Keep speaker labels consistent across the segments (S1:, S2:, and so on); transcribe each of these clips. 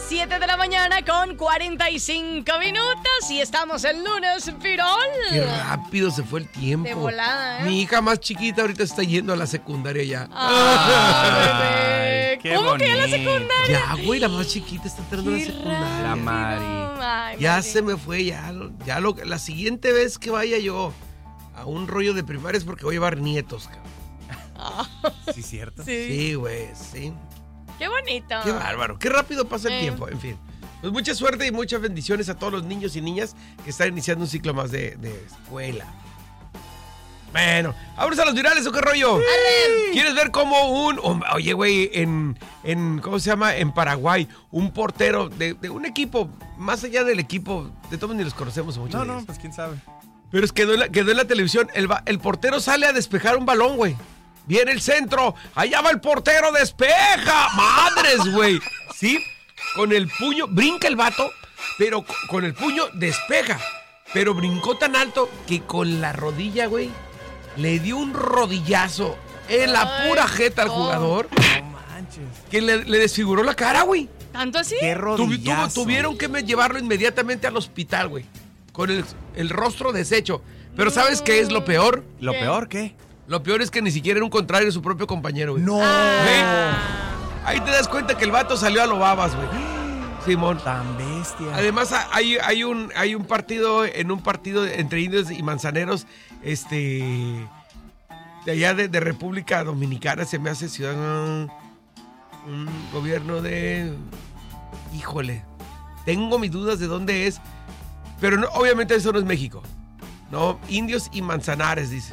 S1: 7 de la mañana con 45 minutos y estamos el lunes, Pirol.
S2: Qué rápido se fue el tiempo.
S1: De volada, ¿eh?
S2: Mi hija más chiquita ahorita está yendo a la secundaria ya.
S1: Ay, bebé. ¿Cómo que a la secundaria?
S2: Ya, güey, la más chiquita está entrando a la secundaria.
S3: La Mari.
S1: Ay,
S2: Ya
S1: Mari.
S2: se me fue, la siguiente vez que vaya yo a un rollo de primaria es porque voy a llevar nietos, cabrón.
S3: ¿Sí, cierto?
S1: Sí.
S2: Sí, güey, sí.
S1: Qué bonito.
S2: Qué bárbaro, qué rápido pasa el tiempo, en fin. Pues mucha suerte y muchas bendiciones a todos los niños y niñas que están iniciando un ciclo más de escuela. Bueno, ¿vámonos a los virales o qué rollo? ¿Quieres ver cómo oye, güey, en ¿cómo se llama? En Paraguay, un portero de un equipo, más allá del equipo, de todos ni los conocemos mucho.
S3: No, pues quién sabe.
S2: Pero quedó en la televisión, el portero sale a despejar un balón, güey. Viene el centro, allá va el portero, despeja. Madres, güey. Sí, con el puño, brinca el vato, pero con el puño despeja. Pero brincó tan alto que con la rodilla, güey, le dio un rodillazo en la pura jeta al jugador.
S3: No manches.
S2: Que le desfiguró la cara, güey.
S1: ¿Tanto así?
S3: Qué rodillazo.
S2: Tuvieron que llevarlo inmediatamente al hospital, güey. Con el rostro deshecho. Pero ¿sabes qué es lo peor?
S3: ¿Lo peor qué?
S2: Lo peor es que ni siquiera era un contrario de su propio compañero, güey.
S3: No.
S2: Ahí te das cuenta que el vato salió a lo babas, güey. Simón.
S3: Tan bestia.
S2: Además, hay un partido, entre indios y manzaneros, de allá de República Dominicana, se me hace ciudad, un gobierno de... Híjole, tengo mis dudas de dónde es, pero no, obviamente eso no es México. No, indios y manzanares, dice.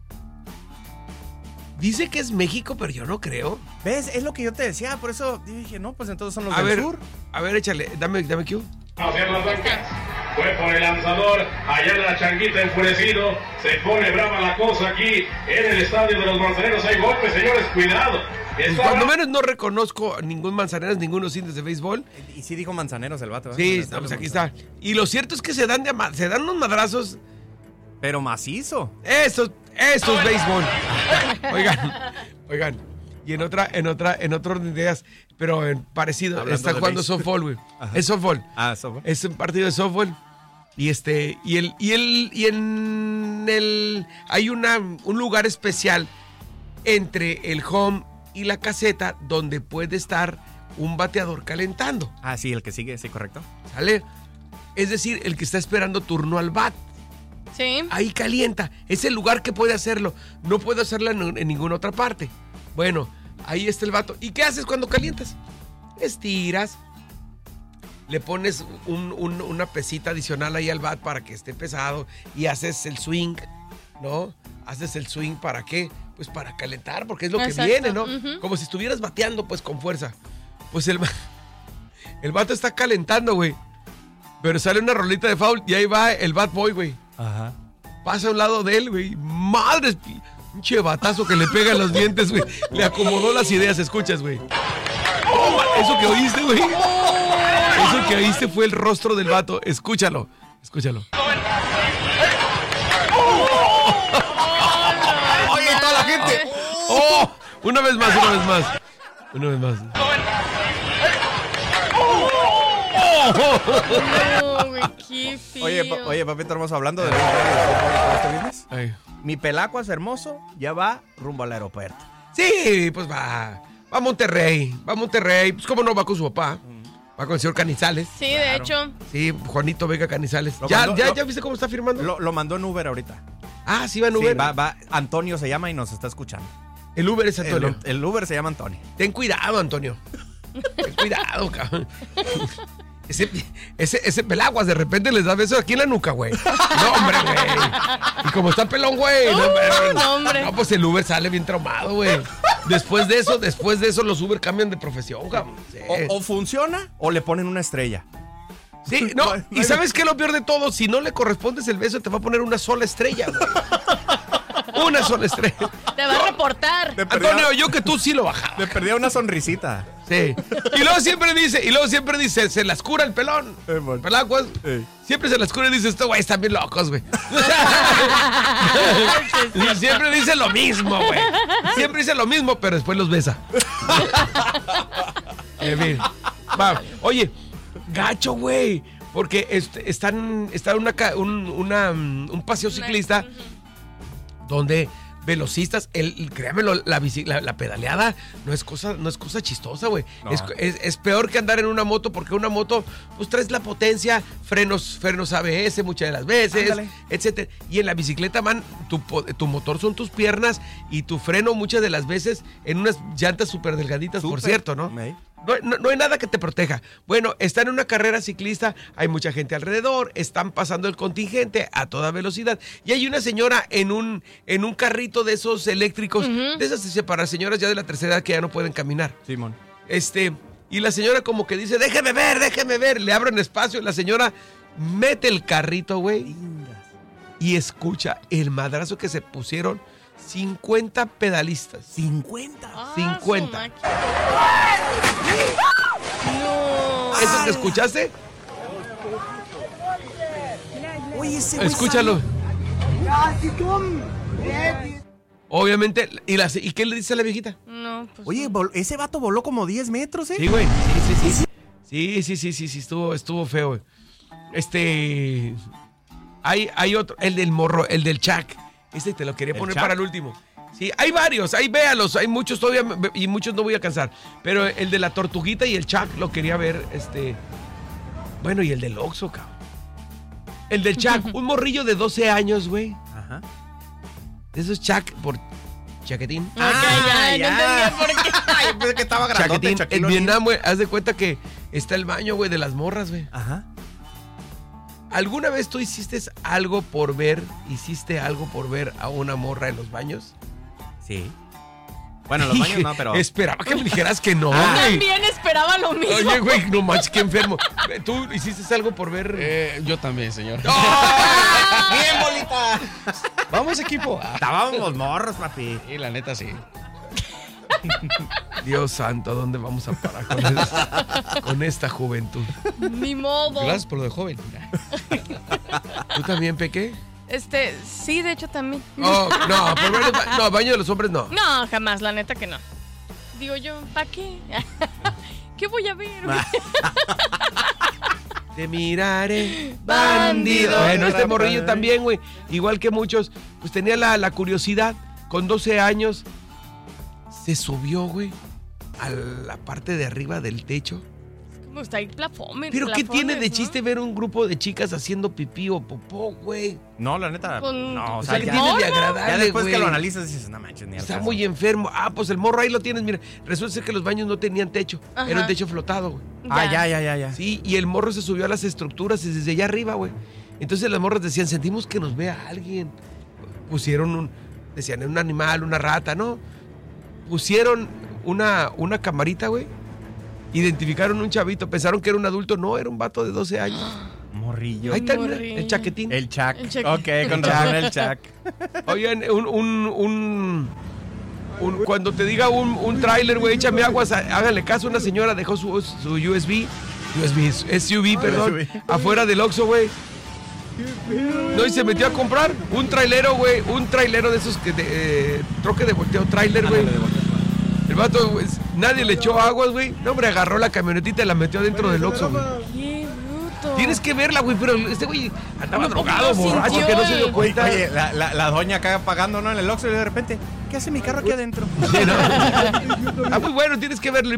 S2: Dice que es México, pero yo no creo.
S3: ¿Ves? Es lo que yo te decía, por eso dije, no, pues entonces son los del sur.
S2: A ver, échale, dame cue.
S4: Hacia las bancas. Fue por el lanzador, allá la changuita enfurecido, se pone brava la cosa aquí en el estadio de los manzaneros. Hay golpes, señores, cuidado.
S2: Pues cuando menos no reconozco ningún manzaneros, ningunos indios de béisbol.
S3: Y sí dijo manzaneros el vato, ¿eh?
S2: Sí, pues aquí está. Y lo cierto es que se dan unos madrazos.
S3: Pero macizo.
S2: Eso es béisbol. Oigan. Y en otro orden de ideas, pero parecido,
S3: Hablando
S2: está
S3: de
S2: jugando
S3: béisbol.
S2: softball, güey.
S3: Ajá.
S2: Es softball.
S3: Ah, softball.
S2: Es un partido de softball. Y hay un lugar especial entre el home y la caseta donde puede estar un bateador calentando.
S3: Ah, sí, el que sigue, sí, correcto.
S2: ¿Sale? Es decir, el que está esperando turno al bat.
S1: Sí.
S2: Ahí calienta. Es el lugar que puede hacerlo. No puede hacerlo en ninguna otra parte. Bueno, ahí está el vato. ¿Y qué haces cuando calientas? Estiras. Le pones una pesita adicional ahí al bat para que esté pesado. Y haces el swing, ¿no? Haces el swing ¿para qué? Pues para calentar, porque es lo
S1: Exacto.
S2: que viene, ¿no?
S1: Uh-huh.
S2: Como si estuvieras bateando, pues con fuerza. Pues el vato está calentando, güey. Pero sale una rolita de foul y ahí va el bat boy, güey.
S3: Ajá.
S2: Pasa a un lado de él, güey. Madre, pinche batazo que le pega en los dientes, güey. Le acomodó las ideas, escuchas, güey. Oh, eso que oíste, güey. Eso que oíste fue el rostro del vato. Escúchalo.
S3: Oye, toda la gente.
S2: Oh, una vez más.
S1: No, güey, qué feo.
S3: Oye, papito hermoso, hablando de este viernes.
S2: Ay.
S3: Mi pelacuas hermoso ya va rumbo al aeropuerto.
S2: Sí, pues va a Monterrey. Pues cómo no, va con su papá. Va con el señor Canizales.
S1: Sí, de hecho.
S2: Sí, Juanito Vega Canizales.
S3: Lo
S2: ¿Ya
S3: mandó-
S2: viste cómo está firmando?
S3: Lo mandó en Uber ahorita.
S2: Ah, sí va en Uber.
S3: Sí, va, Antonio se llama y nos está escuchando.
S2: El Uber es Antonio.
S3: El Uber se llama Antonio.
S2: Ten cuidado, Antonio. Ten cuidado, cabrón. Ese pelaguas de repente les da besos aquí en la nuca, güey. No, hombre, güey. Y como está pelón, güey.
S1: No, hombre.
S2: No, pues el Uber sale bien traumado, güey. Después de eso, los Uber cambian de profesión, cabrón. Sí.
S3: O funciona o le ponen una estrella.
S2: Sí, no. ¿Y sabes qué es lo peor de todo? Si no le correspondes el beso, te va a poner una sola estrella, güey. Una sola estrella.
S1: Te va a reportar.
S2: Antonio, yo que tú sí lo bajaba.
S3: Le perdía una sonrisita.
S2: Sí. Y luego siempre dice, se las cura el pelón.
S3: Bueno.
S2: Pelaguas.
S3: Sí.
S2: Siempre se las cura y dice, estos güey están bien locos, güey. Y siempre dice lo mismo, güey. Siempre dice lo mismo, pero después los besa. En fin. Va. Oye, gacho, güey. Porque está un paseo ciclista donde velocistas, créamelo, la pedaleada no es cosa chistosa, güey.
S3: No.
S2: Es peor que andar en una moto, porque una moto, pues traes la potencia, frenos ABS muchas de las veces,
S3: Ándale.
S2: etcétera. Y en la bicicleta, man, tu motor son tus piernas y tu freno muchas de las veces en unas llantas súper delgaditas, por cierto, ¿no? No hay nada que te proteja. Bueno, está en una carrera ciclista, hay mucha gente alrededor, están pasando el contingente a toda velocidad y hay una señora en un carrito de esos eléctricos, de esas para señoras ya de la tercera edad que ya no pueden caminar.
S3: Simón.
S2: Y la señora como que dice, déjeme ver, le abren espacio, la señora mete el carrito, güey, y escucha el madrazo que se pusieron 50 pedalistas.
S3: 50.
S2: 50.
S1: No.
S2: ¿Eso que escuchaste?
S3: Oye, ese güey
S2: Escúchalo. Obviamente, ¿y qué le dice a la viejita?
S1: No, pues.
S3: Oye, ese vato voló como 10 metros, ¿eh?
S2: Sí, güey. Sí, estuvo feo, güey. Hay otro, el del morro, el del Chuck. Te lo quería poner
S3: Chuck?
S2: para el último. Sí, hay varios, ahí véalos, hay muchos todavía y muchos no voy a alcanzar. Pero el de la tortuguita y el Chuck lo quería ver, bueno, y el del Oxxo, cabrón. El del Chuck, un morrillo de 12 años, güey.
S3: Ajá.
S2: De esos Chuck por chaquetín.
S1: Ok, ya, no entendía por qué.
S3: Yo pensé que estaba grandote,
S2: Chaquetín.
S3: Shaquille
S2: En
S3: O'Neal.
S2: Vietnam, güey, haz de cuenta que está el baño, güey, de las morras, güey.
S3: Ajá.
S2: ¿Alguna vez tú hiciste algo por ver a una morra en los baños?
S3: Sí. Bueno, en los baños no, pero...
S2: Esperaba que me dijeras que no,
S1: Yo
S2: güey.
S1: también esperaba lo mismo.
S2: Oye, güey, no manches, qué enfermo. ¿Tú hiciste algo por ver?
S5: Yo también, señor.
S3: ¡Bien, bolita!
S5: Vamos, equipo.
S3: Estábamos morros, papi.
S5: Y la neta, sí.
S2: Dios santo, ¿a dónde vamos a parar con esta juventud?
S1: Ni modo.
S5: Gracias por lo de joven.
S2: ¿Tú también, Peque?
S1: Sí, de hecho también.
S2: Oh, no, por ver no, baño de los hombres no.
S1: No, jamás, la neta que no. Digo yo, ¿para qué? ¿Qué voy a ver?
S2: Te miraré,
S1: Bandido.
S2: Bueno, este morrillo también, güey, igual que muchos, pues tenía la curiosidad, con 12 años, se subió, güey, a la parte de arriba del techo.
S1: ¿Cómo está ahí plafones?
S2: ¿Pero qué tiene de
S1: ¿no?
S2: chiste ver un grupo de chicas haciendo pipí o popó, güey?
S3: No, la neta,
S1: Con-
S3: no.
S2: O sea, ¿qué
S3: ya,
S2: tiene de
S1: ¿no?
S2: agradable,
S3: ya después
S2: güey?
S3: que lo analizas dices, no manches, ni al
S2: Está
S3: caso.
S2: muy enfermo. Ah, pues el morro ahí lo tienes, mira. Resulta ser que los baños no tenían techo.
S1: Ajá.
S2: Era un techo flotado, güey.
S3: Ah, ya.
S2: Sí, y el morro se subió a las estructuras desde allá arriba, güey. Entonces las morras decían, sentimos que nos vea alguien. Pusieron decían, un animal, una rata, ¿no? Pusieron una camarita, güey. Identificaron un chavito, pensaron que era un adulto. No, era un vato de 12 años.
S3: Morrillo.
S2: Ahí está, mira,
S1: morrillo.
S2: el chaquetín.
S3: El Chuck.
S1: El Chuck.
S3: Ok, con razón el Chuck.
S2: Oigan, cuando te diga un tráiler, güey, échame aguas, háganle caso. Una señora dejó su SUV, perdón, afuera del Oxxo, güey. No, y se metió a comprar un trailero, güey, un trailero de esos troque de volteo, tráiler, güey. El vato, güey, nadie le echó aguas, güey. No, hombre, agarró la camionetita y la metió adentro del Oxxo, güey.
S1: Qué bruto.
S2: Tienes que verla, güey, pero este güey andaba
S1: ¿Cómo
S2: drogado,
S1: no
S2: borracho,
S1: sintió
S2: que no se dio
S1: el-
S2: cuenta.
S3: Oye, la doña acá pagando, ¿no? En el Oxxo y de repente, ¿qué hace mi carro aquí adentro?
S2: Sí, ¿no? Ah, muy bueno, tienes que verlo.